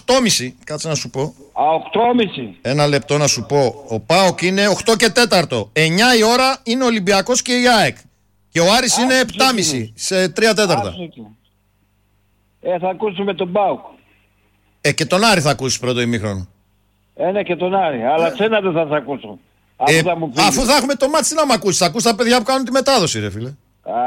8.30, κάτσε να σου πω. 8.30. Ένα λεπτό να σου πω. Ο ΠΑΟΚ είναι 8 και 4. 9 η ώρα είναι ο Ολυμπιακός και η ΑΕΚ. Και ο Άρης είναι 7.30 σε 3 τέταρτα. Θα ακούσουμε τον ΠΑΟΚ. Και τον Άρη θα ακούσεις πρώτο ημίχρονο. Ναι, και τον Άρη. Αλλά σένα δεν θα ακούσω. Αφού θα έχουμε το μάτς, τι να μ' ακούσεις. Θα ακούσεις τα παιδιά που κάνουν τη μετάδοση, ρε φίλε.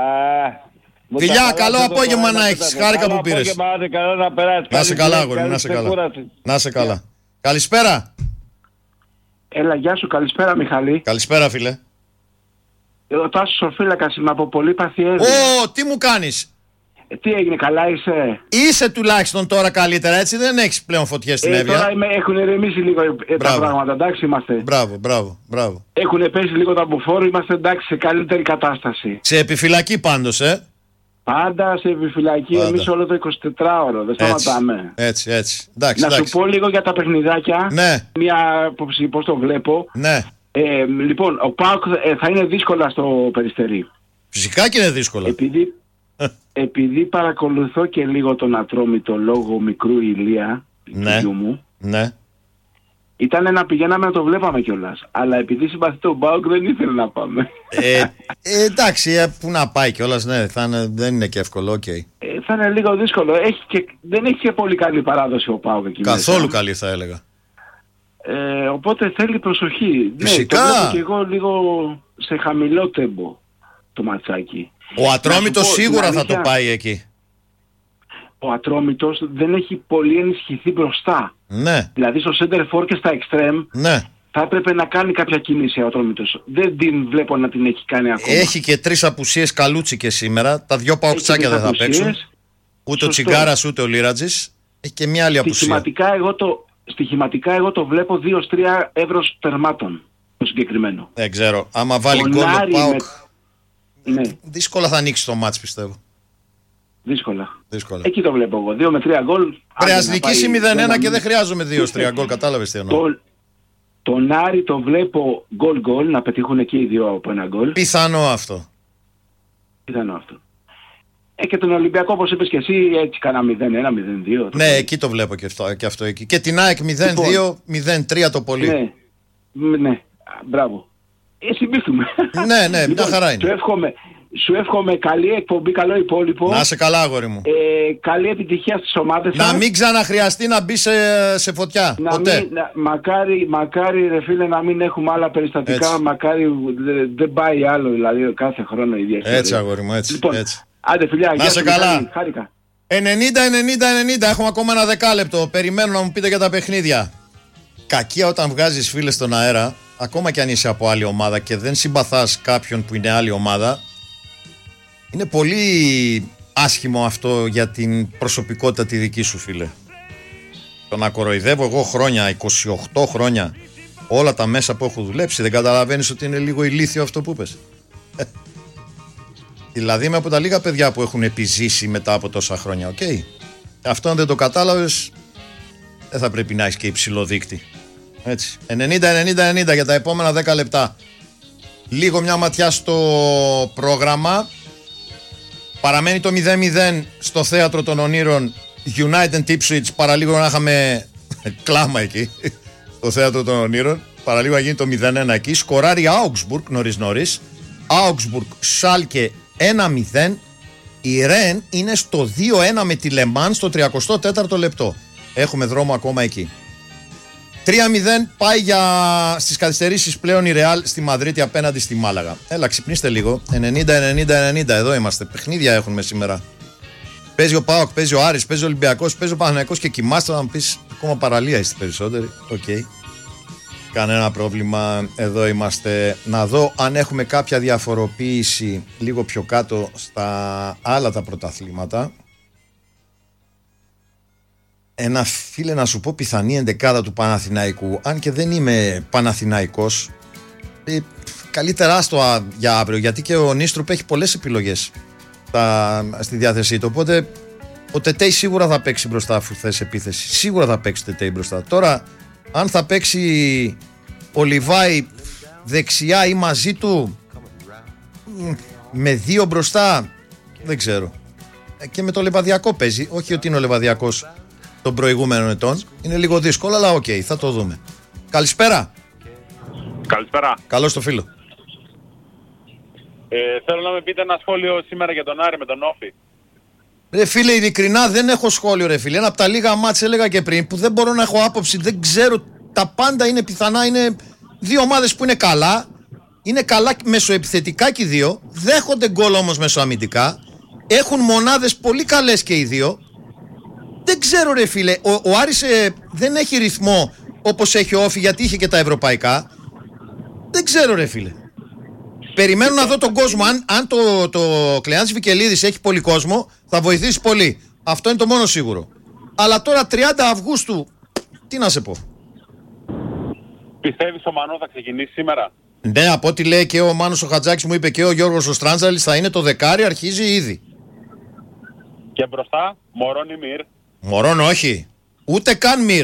Φιλιά, καλό απόγευμα να έχεις. Χάρηκα που πήρες. Να σε καλά, αγόρι, να σε καλά. Να σε καλά. Καλησπέρα. Έλα, γεια σου, καλησπέρα Μιχαλή. Καλησπέρα, φίλε. Ο Τάσος ο Φύλακας είμαι από πολύ παθιέδη. Τι μου κάνεις. Τι έγινε, καλά είσαι. Είσαι τουλάχιστον τώρα καλύτερα, έτσι, δεν έχεις πλέον φωτιές στην Εύβοια. Τώρα έχουν ηρεμήσει λίγο τα πράγματα, εντάξει είμαστε. Μπράβο. Έχουν πέσει λίγο τα μπουφόρ, είμαστε εντάξει σε καλύτερη κατάσταση. Σε επιφυλακή πάντως, Πάντα σε επιφυλακή, εμείς όλο το 24ωρο, δεν σταματάμε. Έτσι. Εντάξει, να σου πω λίγο για τα παιχνιδάκια. Ναι. Μια άποψη πώς το βλέπω. Ναι. Λοιπόν, ο ΠΑΟΚ θα είναι δύσκολα στο Περιστερί. Φυσικά και είναι δύσκολα. Επειδή παρακολουθώ και λίγο τον Ατρόμητο λόγω μικρού Ηλία, του μου, ναι. Ήταν να πηγαίναμε να το βλέπαμε κιόλας. Αλλά επειδή συμπαθεί τον ΠΑΟΚ δεν ήθελε να πάμε. Εντάξει, πού να πάει κιόλας, ναι, δεν είναι και εύκολο, θα είναι λίγο δύσκολο. Δεν έχει και πολύ καλή παράδοση ο ΠΑΟΚ εκεί. Καθόλου καλή θα έλεγα. Οπότε θέλει προσοχή. Φυσικά. Ναι, το βλέπω και εγώ λίγο σε χαμηλό τέμπο το ματσάκι. Ο Ατρόμητος σίγουρα θα το πάει εκεί. Ο Ατρόμητος δεν έχει πολύ ενισχυθεί μπροστά. Ναι. Δηλαδή στο center for και στα extreme θα έπρεπε να κάνει κάποια κίνηση ο Ατρόμητος. Δεν την βλέπω να την έχει κάνει ακόμα. Έχει και 3 απουσίες Καλούτσικες σήμερα. Τα 2 παοκτσάκια δεν θα παίξουν. Ούτε ο Τσιγκάρας ούτε ο Λίρατζης. Έχει και μια άλλη απουσία. Στοιχηματικά εγώ το βλέπω 2-3 εύρος τερμάτων το συγκεκριμένο. Δεν ξέρω. Άμα βάλει γκολ ο ΠΑΟΚ δύσκολα θα ανοίξει το μάτς, πιστεύω. Δύσκολα. Εκεί το βλέπω εγώ. 2 με 3 γκολ. Πρέπει να νικήσει 0-1 και δεν χρειάζομαι 2-3 γκολ. Κατάλαβες τι εννοώ. Τον Άρη το βλέπω γκολ να πετύχουν εκεί οι δύο από ένα γκολ. Πιθανό αυτό. Και τον Ολυμπιακό, όπως είπες και εσύ, έτσι κάνα 0-1, 0-2. Ναι, εκεί το βλέπω και αυτό εκεί. Και την ΑΕΚ 0-2, 0-3 το πολύ. Ναι, μπράβο. Συμπίπτουμε. Ναι, μια χαρά είναι. Σου εύχομαι καλή εκπομπή, καλό υπόλοιπο. Να σε καλά, αγόρι μου. Καλή επιτυχία στις ομάδες σας. Να μην ξαναχρειαστεί να μπει σε φωτιά. Ποτέ. Μακάρι ρε φίλε να μην έχουμε άλλα περιστατικά. Έτσι. Μακάρι δεν πάει άλλο, δηλαδή κάθε χρόνο η διεύθυνση. Έτσι, αγόρι μου, έτσι. Λοιπόν, έτσι. Άντε φιλιά, να σε καλά. Χάρηκα. 90-90-90, έχουμε ακόμα ένα δεκάλεπτο. Περιμένω να μου πείτε για τα παιχνίδια. Κακία όταν βγάζεις φίλες στον αέρα, ακόμα κι αν είσαι από άλλη ομάδα και δεν συμπαθάς κάποιον που είναι άλλη ομάδα. Είναι πολύ άσχημο αυτό για την προσωπικότητα τη δική σου, φίλε. Το να κοροϊδεύω εγώ χρόνια, 28 χρόνια, όλα τα μέσα που έχω δουλέψει, δεν καταλαβαίνεις ότι είναι λίγο ηλίθιο αυτό που είπες. Δηλαδή είμαι από τα λίγα παιδιά που έχουν επιζήσει μετά από τόσα χρόνια, Αυτό αν δεν το κατάλαβες, δεν θα πρέπει να έχεις και υψηλό δείκτη. Έτσι. 90-90-90 για τα επόμενα 10 λεπτά. Λίγο μια ματιά στο πρόγραμμα. Παραμένει το 0-0 στο θέατρο των ονείρων United Ipswich. Παραλίγο να είχαμε κλάμα εκεί στο θέατρο των ονείρων. Παραλίγο να γίνει το 0-1 εκεί. Σκοράρει Augsburg νωρίς. Augsburg Schalke 1-0. Η Ρεν είναι στο 2-1 με τη Λεμάν στο 34ο λεπτό. Έχουμε δρόμο ακόμα εκεί. 3-0 πάει στις καθυστερήσεις πλέον η Ρεάλ στη Μαδρίτη απέναντι στη Μάλαγα. Έλα, ξυπνήστε λίγο. 90-90-90, εδώ είμαστε. Παιχνίδια έχουμε σήμερα. Παίζει ο ΠΑΟΚ, παίζει ο Άρης, παίζει ο Ολυμπιακός, παίζει ο Παναθηναϊκός και κοιμάστε να μου πεις ακόμα παραλία είστε περισσότεροι. Κανένα πρόβλημα, εδώ είμαστε. Να δω αν έχουμε κάποια διαφοροποίηση λίγο πιο κάτω στα άλλα τα πρωταθλήματα. Ένα φίλε να σου πω πιθανή ενδεκάδα του Παναθηναϊκού, αν και δεν είμαι Παναθηναϊκός, καλύτερα άστο για αύριο, γιατί και ο Νίστρουπ έχει πολλές επιλογές στη διάθεσή του, οπότε ο Τετέι σίγουρα θα παίξει μπροστά αφού θες επίθεση, σίγουρα θα παίξει ο Τετέι μπροστά. Τώρα αν θα παίξει ο Λιβάη δεξιά ή μαζί του με δύο μπροστά, δεν ξέρω. Και με το Λεβαδιακό παίζει, όχι ότι είναι ο Λεβαδιακός των προηγούμενων ετών. Είναι λίγο δύσκολο, αλλά οκ, θα το δούμε. Καλησπέρα. Καλησπέρα. Καλώς το φίλο. Θέλω να με πείτε ένα σχόλιο σήμερα για τον Άρη με τον Όφη. Ρε φίλε, ειλικρινά δεν έχω σχόλιο, ρε φίλε. Ένα από τα λίγα μάτς, έλεγα και πριν, που δεν μπορώ να έχω άποψη. Δεν ξέρω. Τα πάντα είναι πιθανά. Είναι δύο ομάδες που είναι καλά. Είναι καλά μεσοεπιθετικά και οι δύο. Δέχονται γκολ όμως μεσοαμυντικά. Έχουν μονάδες πολύ καλές και οι δύο. Δεν ξέρω, ρε φίλε. Ο Άρης δεν έχει ρυθμό όπως έχει ο Όφη, γιατί είχε και τα ευρωπαϊκά. Δεν ξέρω, ρε φίλε. Περιμένω να δω τον κόσμο. Αν το Κλεάνθης Βικελίδης έχει πολύ κόσμο, θα βοηθήσει πολύ. Αυτό είναι το μόνο σίγουρο. Αλλά τώρα 30 Αυγούστου, τι να σε πω. Πιστεύεις ο Μανώ θα ξεκινήσει σήμερα? Ναι, από ό,τι λέει και ο Μάνος ο Χατζάκης, μου είπε και ο Γιώργος ο Στράντζαλης, θα είναι το δεκάρι, αρχίζει ήδη. Και μπροστά, Μωρόν ή Μυρ? Μωρόν όχι. Ούτε καν Μυρ.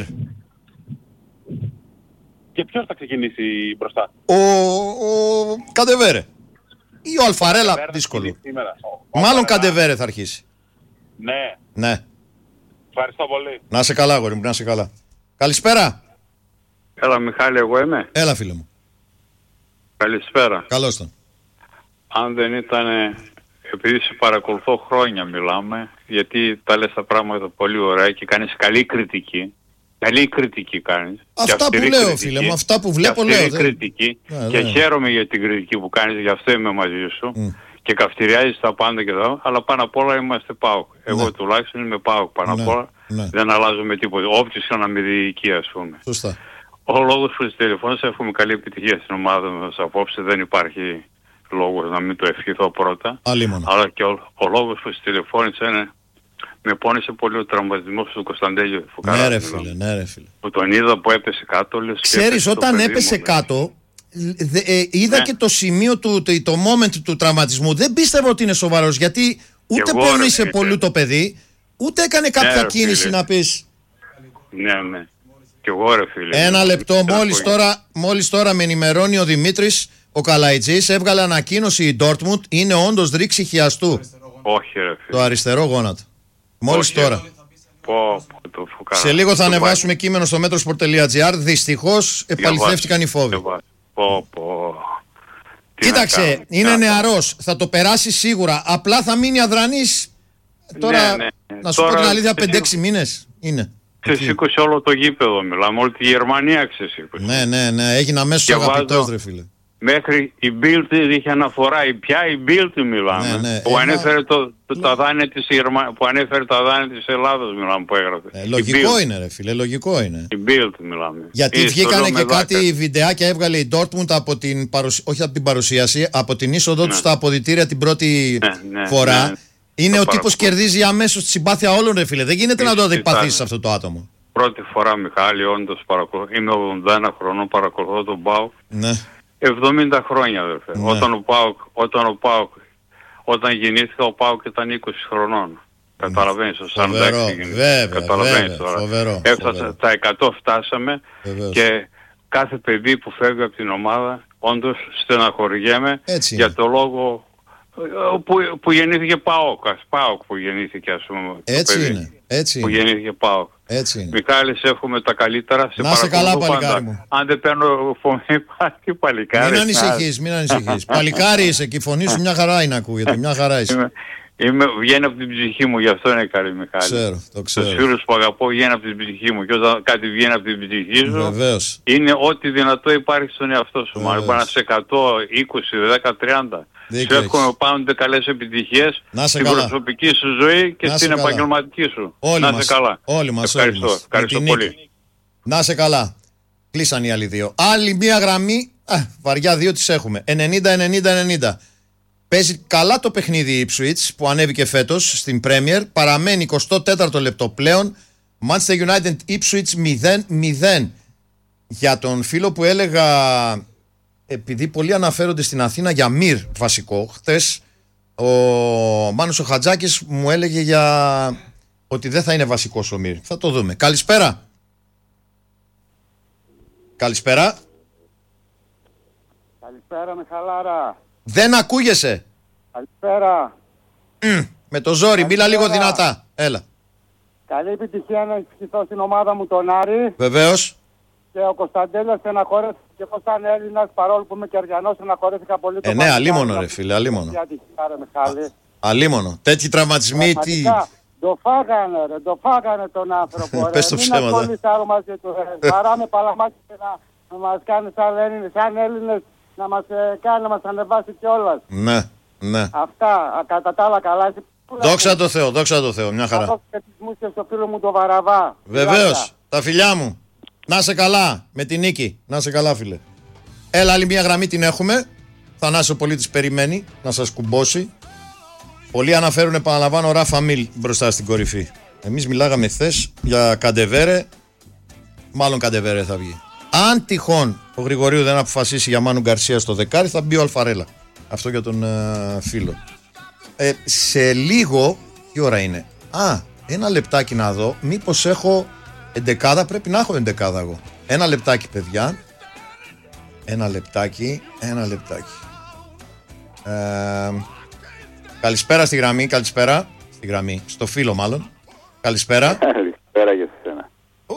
Και ποιος θα ξεκινήσει μπροστά? Ο Καντεβέρε. Ή ο Αλφαρέλα, δύσκολο. Μάλλον Καντεβέρε θα αρχίσει. Ναι. Ναι. Ευχαριστώ πολύ. Να σε καλά, αγόρι μου, να σε καλά. Καλησπέρα. Έλα Μιχάλη, εγώ είμαι. Έλα, φίλε μου. Καλησπέρα. Καλώς τον. Αν δεν ήταν, επειδή σε παρακολουθώ χρόνια μιλάμε, γιατί τα λες τα πράγματα πολύ ωραία και κάνεις καλή κριτική. Καλή κριτική κάνεις. Αυτά που λέω, κριτική, φίλε μου, αυτά που βλέπω λέω. Κριτική. Και χαίρομαι για την κριτική που κάνεις, γι' αυτό είμαι μαζί σου. Και καυτηριάζεις τα πάντα και τα, αλλά πάνω απ' όλα είμαστε ΠΑΟΚ. Εγώ τουλάχιστον είμαι ΠΑΟΚ πάνω απ' όλα. Δεν αλλάζουμε τίποτα. Όποιος να με διοικεί, ας πούμε. Σωστά. Ο λόγος που στις τηλεφώνες έχουμε καλή επιτυχία στην ομάδα μας απόψε, δεν υπάρχει λόγος να μην το ευχηθώ πρώτα. Αλλά και ο λόγος που στις τηλεφώνες είναι, με πόνισε πολύ ο τραυματισμός του Κωνσταντέλιου. Ναι ρε φίλε, ναι ρε φίλε. Που τον είδα που έπεσε κάτω. Λες, ξέρεις, όταν έπεσε κάτω, είδα και το σημείο το moment του τραυματισμού. Δεν πίστευα ότι είναι σοβαρός, γιατί ούτε πόνισε πολύ το παιδί, ούτε έκανε κάποια κίνηση να πεις. Ναι. Και εγώ, ρε φίλε. Ένα λεπτό, μόλις τώρα με ενημερώνει ο Δημήτρης, ο Καλαϊτζής έβγαλε ανακοίνωση η Ντόρτμουντ, είναι όντως ρήξη χιαστού. Όχι ρε φίλε. Το αριστερό γόνατο. Μόλις τώρα. Σε λίγο θα ανεβάσουμε κείμενο στο metrosport.gr. Δυστυχώς επαληθεύτηκαν οι φόβοι. Κοίταξε, είναι νεαρός, θα το περάσει σίγουρα. Απλά θα μείνει αδρανής. Τώρα, να σου πω την αλήθεια, 5-6 μήνες είναι. Ξεσήκωσε όλο το γήπεδο, μιλάμε, όλη τη Γερμανία ξεσήκωσε. Ναι, έγινε αμέσως αγαπητός, ρε φίλε. Μέχρι η Bild είχε αναφορά, πια η Bild μιλάμε, που ανέφερε τα δάνεια της που ανέφερε τα δάνεια της Ελλάδος, μιλάμε, που έγραφε. Λογικό είναι ρε φίλε, λογικό είναι. Η Bild μιλάμε. Γιατί βγήκανε και κάτι βιντεάκια, έβγαλε η Dortmund από την όχι από την παρουσίαση, από την είσοδό του στα αποδυτήρια την πρώτη φορά. Είναι ο τύπος κερδίζει αμέσως τη συμπάθεια όλων, ρε φίλε. Δεν γίνεται να το αντιπαθήσεις αυτό το άτομο. Πρώτη φορά, Μιχάλη, όντως παρακολουθώ. Είμαι 81 χρονών, παρακολουθώ τον ΠΑΟΚ. Ναι. 70 χρόνια, αδερφέ. Ναι. Όταν γεννήθηκα, ο ΠΑΟΚ ήταν 20 χρονών. Καταλαβαίνεις, το 46 γεννήθηκα. Καταλαβαίνεις τώρα. Έφτασα, τα 100 φτάσαμε. Βεβαίως. Και κάθε παιδί που φεύγει από την ομάδα, όντως στεναχωριέμαι για το λόγο που γεννήθηκε ΠΑΟΚ που γεννήθηκε, ας πούμε. Έτσι είναι. Που γεννήθηκε ΠΑΟΚ. Μιχάλη, σε εύχομαι τα καλύτερα. Να σε καλά, παλικάρι μου. Αν δεν παίρνω φωνή, πάλι παλικάρι. Μην ανησυχείς. Παλικάρι είσαι και η φωνή σου μια χαρά είναι, ακούγεται. Μια χαρά είσαι. Βγαίνει από την ψυχή μου, γι' αυτό είναι καλή, Μιχάλη. Το ξέρω. Τους φίλους που αγαπώ βγαίνει από την ψυχή μου. Και όταν κάτι βγαίνει από την ψυχή σου, βεβαίως, είναι ό,τι δυνατό υπάρχει στον εαυτό σου. Μα να σε 100, 20, 10, 30. Σου εύχομαι πάντοτε καλές επιτυχίες στην προσωπική σου ζωή και στην επαγγελματική σου. Να σε καλά. Όλοι μας. Ευχαριστώ πολύ. Να σε καλά. Κλείσαν οι άλλοι δύο. Άλλη μία γραμμή, βαριά δύο τις έχουμε. 90-90-90. Παίζει καλά το παιχνίδι η Ipswich που ανέβηκε φέτος στην Premier. Παραμένει 24ο λεπτό πλέον. Manchester United Ipswich 0-0. Για τον φίλο που έλεγα, επειδή πολλοί αναφέρονται στην Αθήνα για Μυρ βασικό, χτες ο Μάνος ο Χατζάκης μου έλεγε ότι δεν θα είναι βασικός ο Μυρ. Θα το δούμε. Καλησπέρα. Καλησπέρα. Καλησπέρα με χαλάρα. Δεν ακούγεσαι. Καλησπέρα. Με το ζόρι, μίλα λίγο δυνατά. Έλα. Καλή επιτυχία να ευχηθώ στην ομάδα μου τον Άρη. Βεβαίως. Και ο Κωνσταντέλιας στεναχωρέθηκε και εγώ σαν Έλληνας, παρόλο που είμαι και Αριανός, στεναχωρέθηκα πολύ. Ναι, αλίμονο ρε φίλε, αλίμονο. Αλίμονο. Τέτοιοι τραυματισμοί τι... Το φάγανε τον άνθρωπο. Πες το ψέματα. Μην ασχολείσαι άλλο μαζί του. Βαράμε παλαμάκι και να μας κάνει σαν Έλληνες, να μας κάνει, να μας ανεβάσει κιόλας. Ναι. Αυτά, κατά τα άλλα καλά. Δόξα τω Θεώ, μια χαρά. Αυτό και στο φίλο μου το Βαραβά. Βεβαίως, τα φιλιά μου. Να σε καλά, με την νίκη. Να σε καλά, φίλε. Έλα, άλλη μια γραμμή την έχουμε. Θανάση ο πολίτης περιμένει να σας κουμπώσει. Πολλοί αναφέρουν, επαναλαμβάνω, Ράφα Μίλ μπροστά στην κορυφή. Εμείς μιλάγαμε χθες για Καντεβέρε. Μάλλον Καντεβέρε θα βγει. Αν τυχόν ο Γρηγορίου δεν αποφασίσει για Μάνου Γκαρσία στο δεκάρι, θα μπει ο Αλφαρέλα. Αυτό για τον φίλο. Σε λίγο, τι ώρα είναι? Ένα λεπτάκι να δω. Μήπως έχω εντεκάδα? Πρέπει να έχω εντεκάδα εγώ. Ένα λεπτάκι, παιδιά. Ένα λεπτάκι. Καλησπέρα στη γραμμή. Καλησπέρα. Στη γραμμή. Στο φίλο μάλλον. Καλησπέρα. Καλησπέρα για σένα.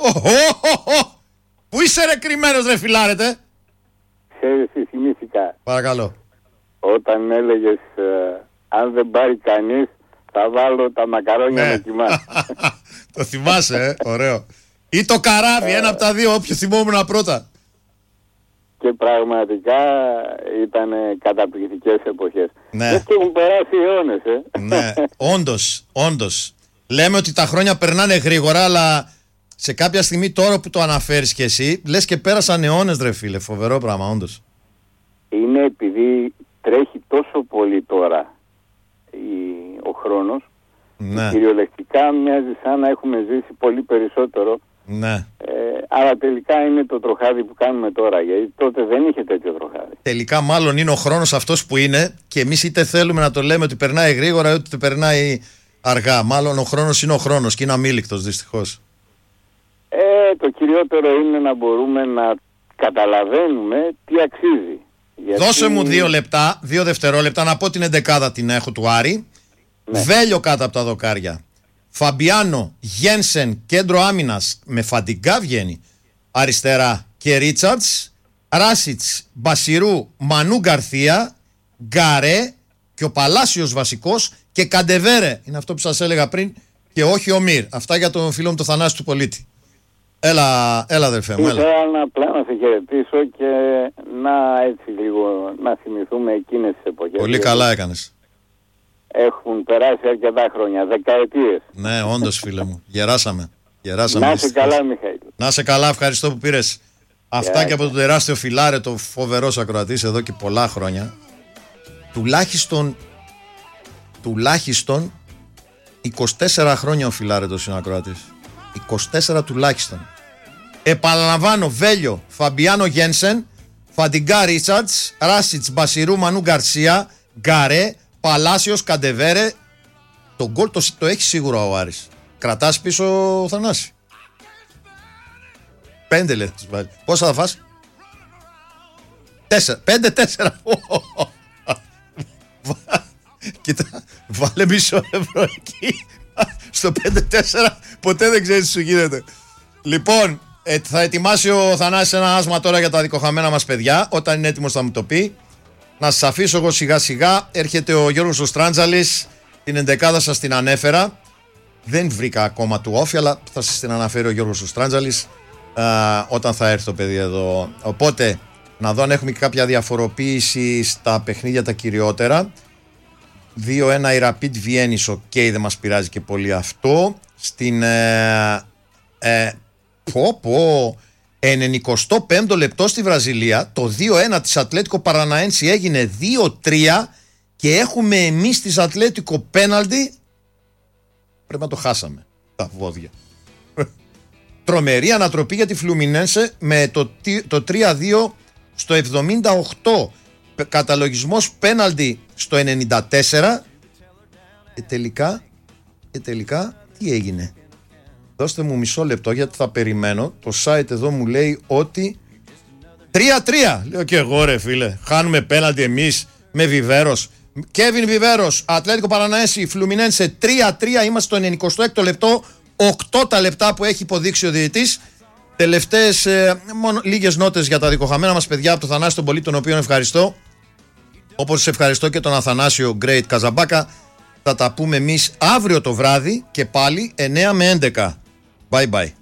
Πού είσαι ρε κρυμμένος ρε φιλάρετε? Ξέρεις, θυμήθηκα. Παρακαλώ. Όταν έλεγες αν δεν πάρει κανείς θα βάλω τα μακαρόνια με κοιμά. Το θυμάσαι, ωραίο. Ή το καράβι, ένα από τα δύο, όποιο θυμόμουν πρώτα. Και πραγματικά ήταν καταπληκτικές εποχές. Ναι. Και έχουν περάσει αιώνες, Ναι, όντως. Λέμε ότι τα χρόνια περνάνε γρήγορα, αλλά σε κάποια στιγμή τώρα που το αναφέρεις και εσύ, λες και πέρασαν αιώνες ρε φίλε, φοβερό πράγμα, όντως. Είναι επειδή τρέχει τόσο πολύ τώρα ο χρόνος, ναι. Κυριολεκτικά μοιάζει σαν να έχουμε ζήσει πολύ περισσότερο. Ναι. Αλλά τελικά είναι το τροχάδι που κάνουμε τώρα, γιατί τότε δεν είχε τέτοιο τροχάδι. Τελικά μάλλον είναι ο χρόνος αυτός που είναι και εμείς είτε θέλουμε να το λέμε ότι περνάει γρήγορα είτε περνάει αργά. Μάλλον ο χρόνος είναι ο χρόνος και είναι αμήλικτος δυστυχώς. Το κυριότερο είναι να μπορούμε να καταλαβαίνουμε τι αξίζει. Γιατί... Δώσε μου 2 δευτερόλεπτα να πω την εντεκάδα την έχω του Άρη. Ναι. Βέλιο κάτω από τα δοκάρια. Φαμπιάνο, Γένσεν, κέντρο άμυνας με Φαντιγκά βγαίνει αριστερά και Ρίτσαρτς, Ράσιτς, Μπασιρού, Μανού Γκαρθία, Γκαρέ και ο Παλάσιος βασικός και Καντεβέρε. Είναι αυτό που σας έλεγα πριν και όχι ο Μυρ. Αυτά για τον φίλο μου το Θανάση του πολίτη. Έλα αδερφέ μου. Ήθελα απλά να σε χαιρετήσω και έτσι λίγο να θυμηθούμε εκείνες τις εποχές. Πολύ καλά έκανες. Έχουν περάσει αρκετά χρόνια, δεκαετίες. Ναι, όντως φίλε μου. Γεράσαμε. Να είσαι καλά, Μιχαήλ. Να είσαι καλά, ευχαριστώ που πήρες. Αυτά και από τον τεράστιο φιλάρε, το φοβερός ακροατής εδώ και πολλά χρόνια. Τουλάχιστον 24 χρόνια ο φιλάρετος είναι ακροατής. 24 τουλάχιστον. Επαναλαμβάνω, Βέλιο, Φαμπιάνο Γένσεν, Φαντιγκά Ρίτσαρτς, Ράσιτς, Μπασιρού, Μανού Γκαρσία, Γκαρέ, Παλάσιος, Καντεβέρε. Το γκολ το έχει σίγουρα ο Άρης. Κρατάς πίσω ο Θανάση. 5 λέει τους βάλει. Πόσα θα φας? 5-4. Κοίτα, βάλε μισό ευρώ εκεί. Στο 5-4 ποτέ δεν ξέρεις τι σου γίνεται. Λοιπόν, θα ετοιμάσει ο Θανάσης ένα άσμα τώρα για τα δικοχαμένα μας παιδιά. Όταν είναι έτοιμος θα μου το πει. Να σας αφήσω εγώ σιγά σιγά. Έρχεται ο Γιώργος ο Στράντζαλης. Την εντεκάδα σας την ανέφερα. Δεν βρήκα ακόμα του όφη, αλλά θα σας την αναφέρει ο Γιώργος ο Στράντζαλης όταν θα έρθει το παιδί εδώ. Οπότε, να δω αν έχουμε και κάποια διαφοροποίηση στα παιχνίδια τα κυριότερα. 2-1 η Rapid Βιέννης, δεν μας πειράζει και πολύ αυτό. Στην 95ο λεπτό στη Βραζιλία το 2-1 της Ατλέτικο Παραναένση έγινε 2-3 και έχουμε εμείς της Ατλέτικο πέναλτι. Πρέπει να το χάσαμε τα βόδια. Τρομερή ανατροπή για τη Φλουμινένσε με το 3-2 στο 78. Καταλογισμός πέναλτι στο 94 και τελικά τι έγινε? Δώστε μου μισό λεπτό γιατί θα περιμένω. Το site εδώ μου λέει ότι 3-3. Λέω και εγώ ρε φίλε, χάνουμε πέναλτι εμείς με Βιβέρος. Κέβιν Βιβέρος, Ατλέτικο Παραναένση, Φλουμινένσε 3-3. Είμαστε στο 96ο λεπτό. 8 τα λεπτά που έχει υποδείξει ο διαιτητής. Τελευταίες λίγες νότες για τα δικοχαμένα μας παιδιά από το Θανάση τον Πολίτη, τον οποίον ευχαριστώ. Όπως ευχαριστώ και τον Αθανάσιο Great Καζαμπάκα. Θα τα πούμε εμείς αύριο το βράδυ και πάλι 9 με 11. Bye bye.